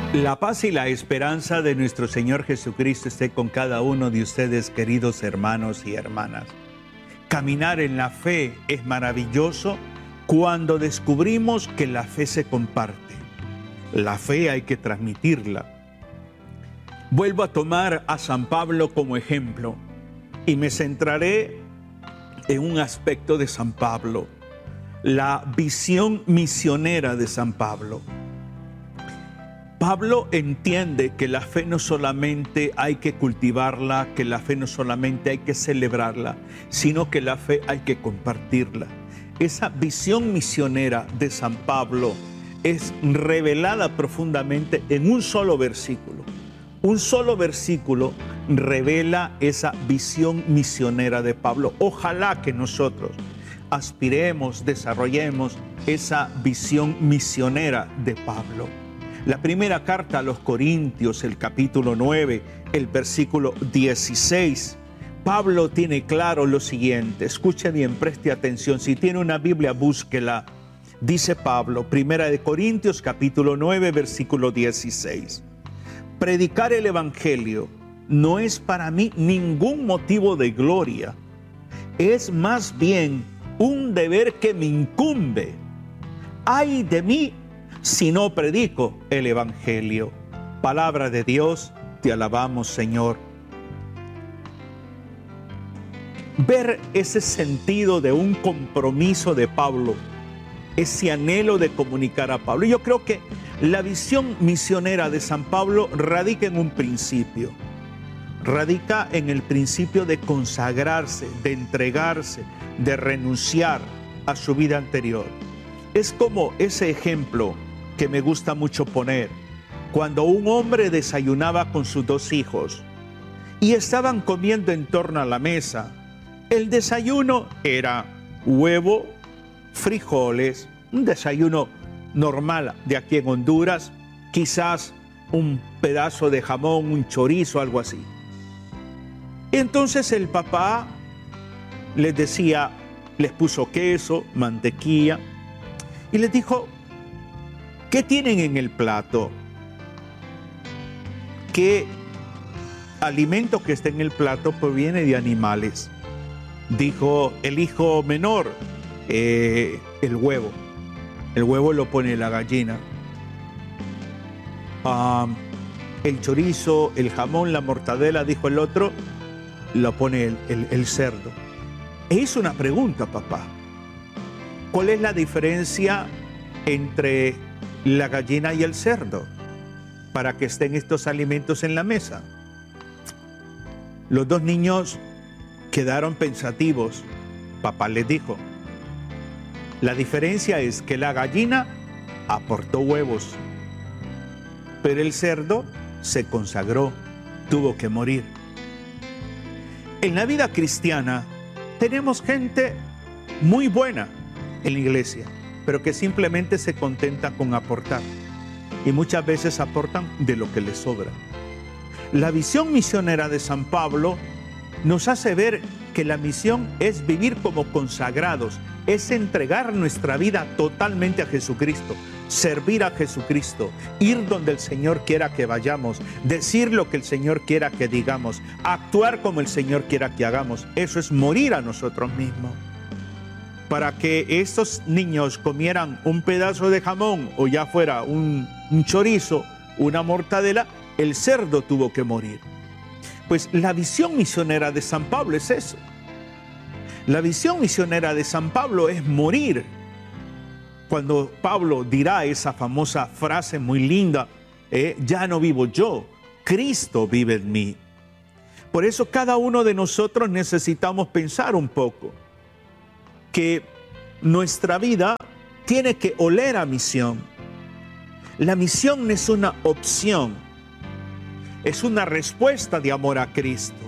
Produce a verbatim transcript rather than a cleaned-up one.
La paz y la esperanza de nuestro Señor Jesucristo esté con cada uno de ustedes, queridos hermanos y hermanas. Caminar en la fe es maravilloso cuando descubrimos que la fe se comparte. La fe hay que transmitirla. Vuelvo a tomar a San Pablo como ejemplo y me centraré en un aspecto de San Pablo, la visión misionera de San Pablo. Pablo entiende que la fe no solamente hay que cultivarla, que la fe no solamente hay que celebrarla, sino que la fe hay que compartirla. Esa visión misionera de San Pablo es revelada profundamente en un solo versículo. Un solo versículo revela esa visión misionera de Pablo. Ojalá que nosotros aspiremos, desarrollemos esa visión misionera de Pablo. La primera carta a los Corintios, el capítulo nueve, el versículo dieciséis. Pablo tiene claro lo siguiente. Escuche bien, preste atención. Si tiene una Biblia, búsquela. Dice Pablo, primera de Corintios, capítulo nueve, versículo dieciséis. Predicar el evangelio no es para mí ningún motivo de gloria. Es más bien un deber que me incumbe. ¡Ay de mí si no predico el evangelio! Palabra de Dios, te alabamos, Señor. Ver ese sentido de un compromiso de Pablo, ese anhelo de comunicar a Pablo. Yo creo que la visión misionera de San Pablo radica en un principio. Radica en el principio de consagrarse, de entregarse, de renunciar a su vida anterior. Es como ese ejemplo que me gusta mucho poner, cuando un hombre desayunaba con sus dos hijos y estaban comiendo en torno a la mesa. El desayuno era huevo, frijoles, un desayuno normal de aquí en Honduras, quizás un pedazo de jamón, un chorizo, algo así. Entonces el papá les decía, les puso queso, mantequilla y les dijo, ¿qué tienen en el plato? ¿Qué alimento que está en el plato proviene de animales? Dijo el hijo menor, eh, el huevo. El huevo lo pone la gallina. Um, el chorizo, el jamón, la mortadela, dijo el otro, lo pone el, el, el cerdo. E hizo una pregunta, papá. ¿Cuál es la diferencia entre la gallina y el cerdo para que estén estos alimentos en la mesa? Los dos niños quedaron pensativos. Papá les dijo, la diferencia es que la gallina aportó huevos, pero el cerdo se consagró, tuvo que morir. En la vida cristiana tenemos gente muy buena en la iglesia, pero que simplemente se contenta con aportar. Y muchas veces aportan de lo que les sobra. La visión misionera de San Pablo nos hace ver que la misión es vivir como consagrados, es entregar nuestra vida totalmente a Jesucristo, servir a Jesucristo, ir donde el Señor quiera que vayamos, decir lo que el Señor quiera que digamos, actuar como el Señor quiera que hagamos. Eso es morir a nosotros mismos. Para que estos niños comieran un pedazo de jamón o ya fuera un, un chorizo, una mortadela, el cerdo tuvo que morir. Pues la visión misionera de San Pablo es eso. La visión misionera de San Pablo es morir. Cuando Pablo dirá esa famosa frase muy linda, eh, ya no vivo yo, Cristo vive en mí. Por eso cada uno de nosotros necesitamos pensar un poco que nuestra vida tiene que oler a misión. La misión no es una opción, es una respuesta de amor a Cristo.